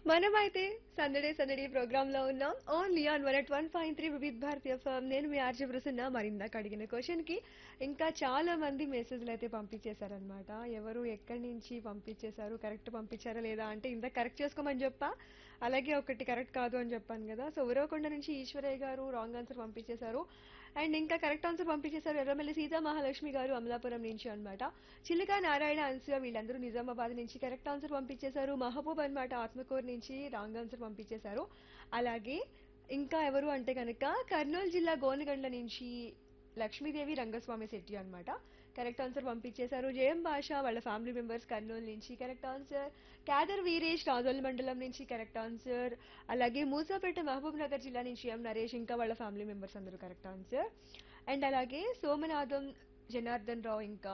మనమైతే సందడే సందడి ప్రోగ్రామ్ లో ఉన్నాం only on 101.3 Vividh Bharati FM. నేను మీ ఆర్జే ప్రసన్న. మరి ఇందాక అడిగిన క్వశ్చన్ కి ఇంకా చాలా మంది మెసేజ్లు అయితే పంపించేశారనమాట. ఎవరు ఎక్కడి నుంచి పంపించేశారు, కరెక్ట్ పంపించారా లేదా అంటే ఇందాక కరెక్ట్ చేసుకోమని చెప్పా, అలాగే ఒకటి కరెక్ట్ కాదు అని చెప్పాను కదా. సో ఉరవకొండ నుంచి ఈశ్వరయ్య గారు రాంగ్ ఆన్సర్ పంపించేశారు. అండ్ ఇంకా కరెక్ట్ ఆన్సర్ పంపించేశారు ఎర్రమల్లి సీతా మహాలక్ష్మి గారు అమలాపురం నుంచి అన్నమాట. చిలుక నారాయణ అన్సూయ వీళ్ళందరూ నిజామాబాద్ నుంచి కరెక్ట్ ఆన్సర్ పంపించేశారు. మహబూబ్ అన్నమాట ఆత్మకూరు నుంచి రాంగ్ ఆన్సర్ పంపించేశారు. అలాగే ఇంకా ఎవరు అంటే కనుక కర్నూలు జిల్లా గోనగండ్ల నుంచి లక్ష్మీదేవి రంగస్వామి శెట్టి అన్నమాట. కరెక్ట్ ఆన్సర్ పంపించేశారు. జయం భాష వాళ్ళ ఫ్యామిలీ మెంబర్స్ కర్నూలు నుంచి కరెక్ట్ ఆన్సర్. క్యాదర్ వీరేష్ రాజోల్ మండలం నుంచి కరెక్ట్ ఆన్సర్. అలాగే మూసాపేట మహబూబ్ నగర్ జిల్లా నుంచి ఎం నరేష్ ఇంకా వాళ్ళ ఫ్యామిలీ మెంబర్స్ అందరూ కరెక్ట్ ఆన్సర్. అండ్ అలాగే జనార్దన్ రావు ఇంకా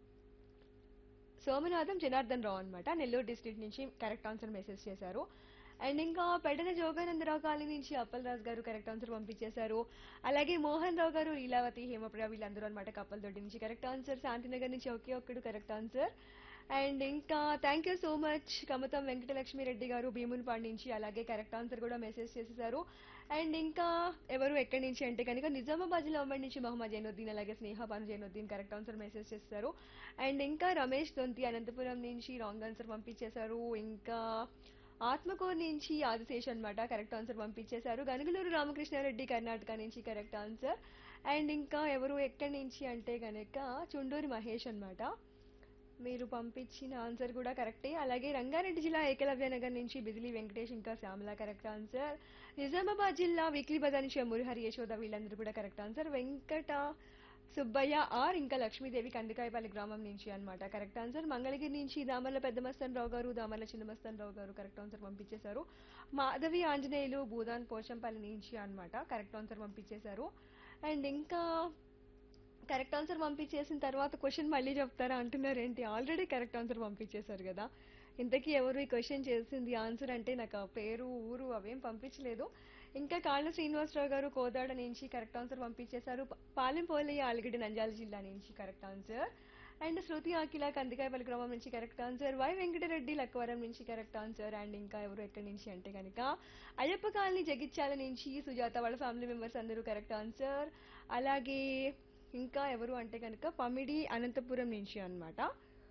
జనార్దన్ రావు అన్నమాట నెల్లూరు డిస్ట్రిక్ట్ నుంచి కరెక్ట్ ఆన్సర్ మెసేజ్ చేశారు. అండ్ ఇంకా పెడన జోగానందరావు కాలనీ నుంచి అప్పలరాజు గారు కరెక్ట్ ఆన్సర్ పంపించేశారు. అలాగే మోహన్ రావు గారు లీలావతి హేమప్రియ వీళ్ళందరూ అనమాట కప్పలదొడ్డి నుంచి కరెక్ట్ ఆన్సర్. శాంతినగర్ నుంచి ఒకే ఒక్కడు కరెక్ట్ ఆన్సర్. అండ్ ఇంకా thank you so much Kamatham Venkatalakshmi Reddy గారు భీమునిపాడు నుంచి అలాగే కరెక్ట్ ఆన్సర్ కూడా మెసేజ్ చేసేసారు. అండ్ ఇంకా ఎవరు ఎక్కడి నుంచి అంటే కనుక నిజామాబాద్ జిల్లా ఉమ్మడి నుంచి మహమ్మద్ జైనుద్దీన్ అలాగే స్నేహ Bhanu Zainuddin correct answer message చేస్తారు. అండ్ ఇంకా రమేష్ దొంతి అనంతపురం నుంచి రాంగ్ ఆన్సర్ పంపించేశారు. ఇంకా ఆత్మకూరు నుంచి ఆదిశేష్ అన్నమాట కరెక్ట్ ఆన్సర్ పంపించేశారు. గనుగులూరు రామకృష్ణారెడ్డి కర్ణాటక నుంచి కరెక్ట్ ఆన్సర్. అండ్ ఇంకా ఎవరు ఎక్కడి నుంచి అంటే కనుక చుండూరి మహేష్ అన్నమాట. మీరు పంపించిన ఆన్సర్ కూడా కరెక్టే. అలాగే రంగారెడ్డి జిల్లా ఏకలవ్య నగర్ నుంచి బిజిలీ వెంకటేష్ ఇంకా శ్యామల కరెక్ట్ ఆన్సర్. నిజామాబాద్ జిల్లా వీక్లీ బజార్ నుంచి మురహరి యశోద వీళ్ళందరూ కూడా correct answer. Venkata Subbaiah are ఇంకా లక్ష్మీదేవి కందికాయపల్లి గ్రామం నుంచి అన్నమాట కరెక్ట్ ఆన్సర్. మంగళగిరి నుంచి దామర్ల పెద్దమస్తన్ రావు గారు దామర్ల చిన్నమస్తన్ రావు గారు కరెక్ట్ ఆన్సర్ పంపించేశారు. మాధవి ఆంజనేయులు భూదాన్ పోచంపల్లి నుంచి అన్నమాట కరెక్ట్ ఆన్సర్ పంపించేశారు. అండ్ ఇంకా కరెక్ట్ ఆన్సర్ పంపించేసిన తర్వాత క్వశ్చన్ మళ్ళీ చెప్తారా అంటున్నారేంటి, ఆల్రెడీ కరెక్ట్ ఆన్సర్ పంపించేశారు కదా. ఇంతకీ ఎవరు ఈ క్వశ్చన్ చేసింది ఆన్సర్ అంటే నాకు ఆ పేరు ఊరు అవేం పంపించలేదు. ఇంకా కాళ్ళ శ్రీనివాసరావు గారు కోదాడ నుంచి కరెక్ట్ ఆన్సర్ పంపించేశారు. పాలెం పోలయ్య ఆలగడ్డ నంద్యాల జిల్లా నుంచి కరెక్ట్ ఆన్సర్. అండ్ శృతి అఖిల కందికాయపల్లి గ్రామం నుంచి correct answer. Why Venkatareddy Lakkavaram నుంచి కరెక్ట్ ఆన్సర్. అండ్ ఇంకా ఎవరు ఎక్కడి నుంచి అంటే కనుక అయ్యప్ప కాలనీ జగిత్యాల నుంచి సుజాత వాళ్ళ ఫ్యామిలీ మెంబర్స్ అందరూ కరెక్ట్ ఆన్సర్. అలాగే ఇంకా ఎవరు అంటే కనుక పమిడి అనంతపురం నుంచి అన్నమాట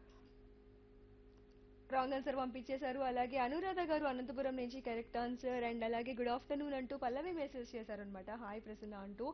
రాంగ్ ఆన్సర్ పంపించేశారు. అలాగే అనురాధ గారు అనంతపురం నుంచి కరెక్ట్ ఆన్సర్. అండ్ అలాగే గుడ్ ఆఫ్టర్నూన్ అంటూ పల్లవి మెసేజ్ చేశారనమాట హాయ్ ప్రసన్న అంటూ.